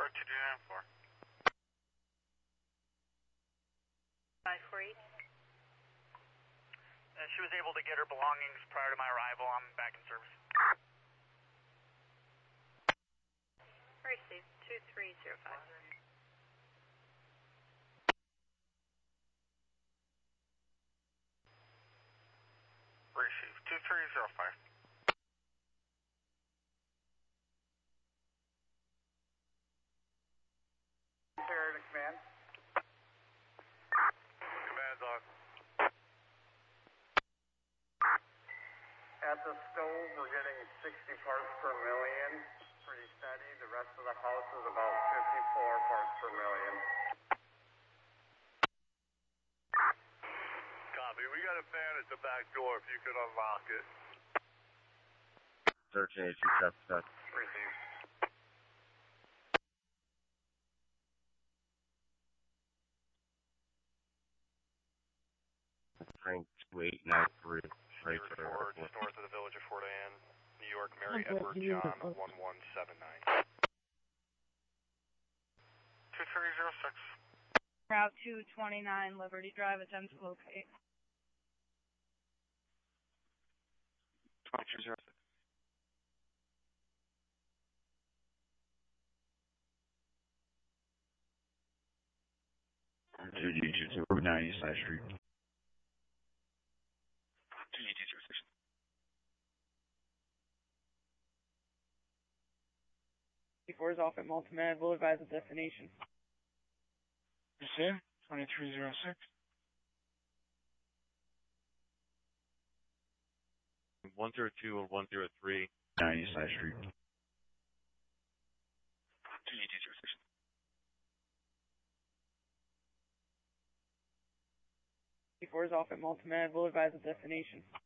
Report 2294. 548. She was able to get her belongings prior to my arrival. I'm back in service. Receive 2305. Receive 2305. Here to command. Command on. At the stove, we're getting 60 parts per million. Pretty steady. The rest of the house is about 54 parts per million. Copy. We got a fan at the back door if you could unlock it. Search agent, traffic. Receive. Frank 2893. Right Just there. north of the village of Fort Anne, New York, Mary Edward John 1179. 2306. Route 229, Liberty Drive, attempt to locate. 2306. Two 90 Side Street. 28206. Before is off at Multimed, will advise the destination. Receive 2306. 102 and 103. 90 Side Street. 28206. Before is off at Multimed, will advise the destination.